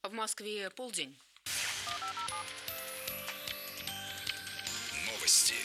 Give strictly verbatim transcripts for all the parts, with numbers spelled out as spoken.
В Москве полдень. Новости.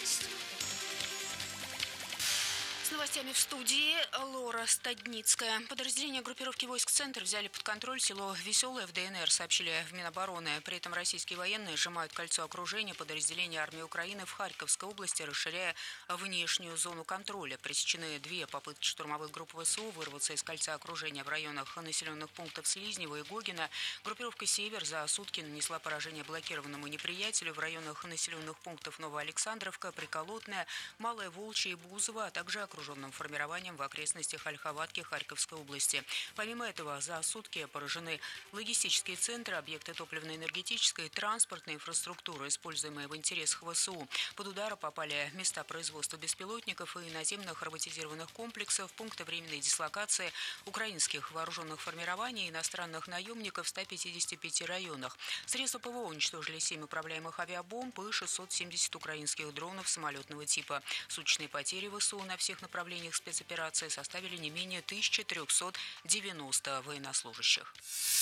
С новостями в студии Лора Стадницкая. Подразделения группировки войск «Центр» взяли под контроль село Веселое в ДНР, сообщили в Минобороны. При этом российские военные сжимают кольцо окружения подразделения армии Украины в Харьковской области, расширяя внешнюю зону контроля. Пресечены две попытки штурмовых групп ВСУ вырваться из кольца окружения в районах населенных пунктов Слизнево и Гогина. Группировка «Север» за сутки нанесла поражение блокированному неприятелю в районах населенных пунктов Новоалександровка, Приколотная, Малая Волчья и Бузова, а также окруженным формированием в окрестностях Ольховатки Харьковской области. Помимо этого, за сутки поражены логистические центры, объекты топливно-энергетической и транспортной инфраструктуры, используемые в интересах ВСУ. Под удар попали места производства беспилотников и наземных роботизированных комплексов, пункты временной дислокации украинских вооруженных формирований и иностранных наемников в ста пятидесяти пяти районах. Средства ПВО уничтожили семь управляемых авиабомб и шестьсот семьдесят украинских дронов самолетного типа. Суточные потери ВСУ на всех направлениях спецоперации составили не менее тысячи трёхсот девяноста военнослужащих.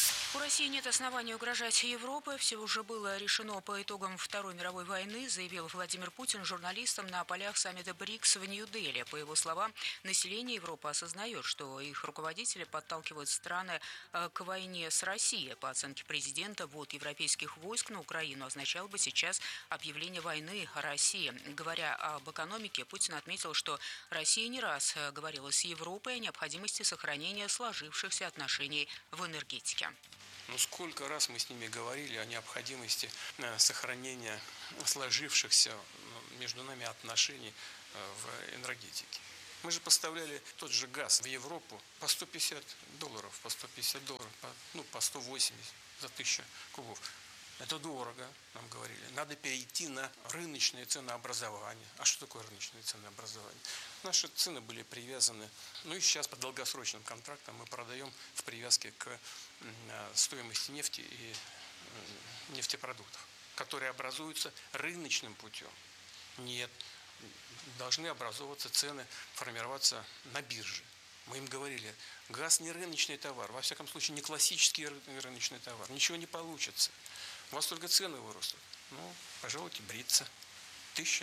У России нет оснований угрожать Европе. Все уже было решено по итогам Второй мировой войны, заявил Владимир Путин журналистам на полях саммита БРИКС в Нью-Дели. По его словам, население Европы осознает, что их руководители подталкивают страны к войне с Россией. По оценке президента, ввод европейских войск на Украину означал бы сейчас объявление войны России. Говоря об экономике, Путин отметил, что Россия не раз говорила с Европой о необходимости сохранения сложившихся отношений в энергетике. Ну, сколько раз мы с ними говорили о необходимости сохранения сложившихся между нами отношений в энергетике. Мы же поставляли тот же газ в Европу по сто пятьдесят долларов, по сто пятьдесят долларов, по, ну, по сто восемьдесят за тысячу кубов. Это дорого, нам говорили. Надо перейти на рыночное ценообразование. А что такое рыночное ценообразование? Наши цены были привязаны, ну и сейчас по долгосрочным контрактам мы продаем в привязке к стоимости нефти и нефтепродуктов, которые образуются рыночным путем. Нет, должны образовываться цены, формироваться на бирже. Мы им говорили, газ не рыночный товар, во всяком случае не классический рыночный товар, ничего не получится. У вас только цены вырастут. Ну, пожалуйте, бриться. Тысяча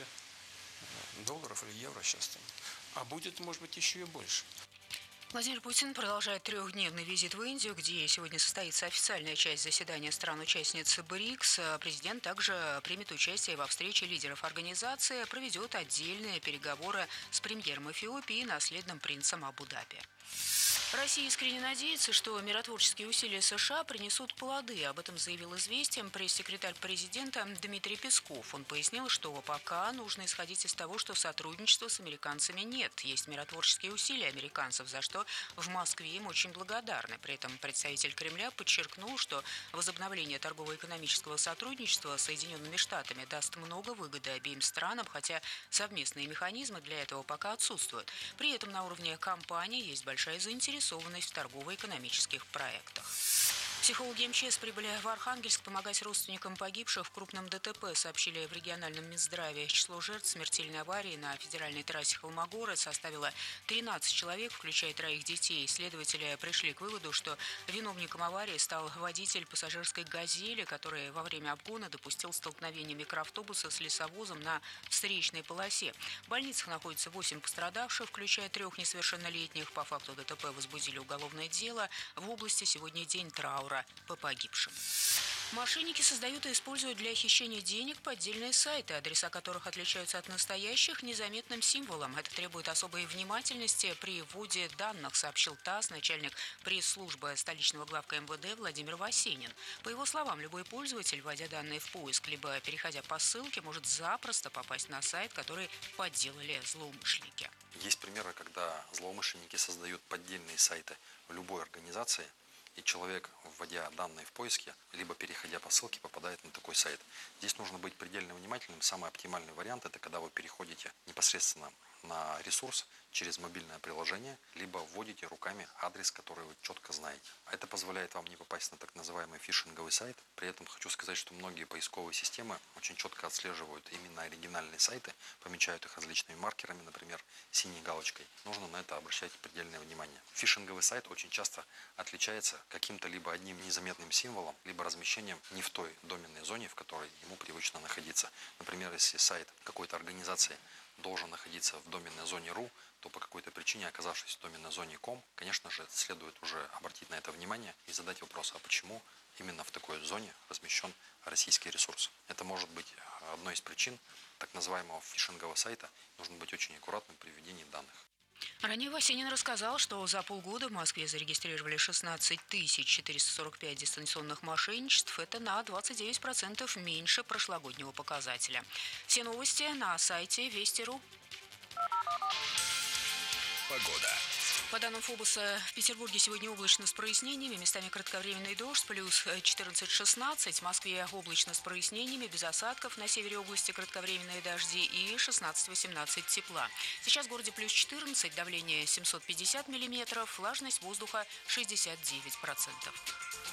долларов или евро сейчас там. А будет, может быть, еще и больше. Владимир Путин продолжает трехдневный визит в Индию, где сегодня состоится официальная часть заседания стран-участниц БРИКС. Президент также примет участие во встрече лидеров организации, проведет отдельные переговоры с премьером Эфиопии и наследным принцем Абу-Даби. Россия искренне надеется, что миротворческие усилия США принесут плоды. Об этом заявил «Известиям» пресс-секретарь президента Дмитрий Песков. Он пояснил, что пока нужно исходить из того, что сотрудничества с американцами нет. Есть миротворческие усилия американцев, за что в Москве им очень благодарны. При этом представитель Кремля подчеркнул, что возобновление торгово-экономического сотрудничества с Соединенными Штатами даст много выгоды обеим странам, хотя совместные механизмы для этого пока отсутствуют. При этом на уровне компании есть большая заинтересованность в торгово-экономических проектах. Психологи МЧС прибыли в Архангельск помогать родственникам погибших в крупном ДТП, сообщили в региональном Минздраве. Число жертв смертельной аварии на федеральной трассе Холмогород составило тринадцать человек, включая троих детей. Следователи пришли к выводу, что виновником аварии стал водитель пассажирской «Газели», который во время обгона допустил столкновение микроавтобуса с лесовозом на встречной полосе. В больницах находится восемь пострадавших, включая трех несовершеннолетних. По факту ДТП возбудили уголовное дело. В области сегодня день траура по погибшим. Мошенники создают и используют для хищения денег поддельные сайты, адреса которых отличаются от настоящих незаметным символом. Это требует особой внимательности при вводе данных, сообщил ТАСС начальник пресс-службы столичного главка МВД Владимир Васенин. По его словам, любой пользователь, вводя данные в поиск, либо переходя по ссылке, может запросто попасть на сайт, который подделали злоумышленники. Есть примеры, когда злоумышленники создают поддельные сайты в любой организации, и человек, вводя данные в поиске, либо переходя по ссылке, попадает на такой сайт. Здесь нужно быть предельно внимательным. Самый оптимальный вариант – это когда вы переходите непосредственно на ресурс через мобильное приложение, либо вводите руками адрес, который вы четко знаете. Это позволяет вам не попасть на так называемый фишинговый сайт. При этом хочу сказать, что многие поисковые системы очень четко отслеживают именно оригинальные сайты, помечают их различными маркерами, например, синей галочкой. Нужно на это обращать предельное внимание. Фишинговый сайт очень часто отличается каким-то либо одним незаметным символом, либо размещением не в той доменной зоне, в которой ему привычно находиться. Например, если сайт какой-то организации должен находиться в доменной зоне .ру, то по какой-то причине, оказавшись в доменной зоне .ком, конечно же, следует уже обратить на это внимание и задать вопрос, а почему именно в такой зоне размещен российский ресурс. Это может быть одной из причин так называемого фишингового сайта. Нужно быть очень аккуратным при введении данных. Ранее Васенин рассказал, что за полгода в Москве зарегистрировали шестнадцать тысяч четыреста сорок пять дистанционных мошенничеств. Это на двадцать девять процентов меньше прошлогоднего показателя. Все новости на сайте Вести точка ру. Погода. По данным ФОБУСа, в Петербурге сегодня облачно с прояснениями, местами кратковременный дождь, плюс четырнадцать-шестнадцать. В Москве облачно с прояснениями, без осадков, на севере области кратковременные дожди и шестнадцать-восемнадцать тепла. Сейчас в городе плюс четырнадцать, давление семьсот пятьдесят миллиметров, влажность воздуха шестьдесят девять процентов.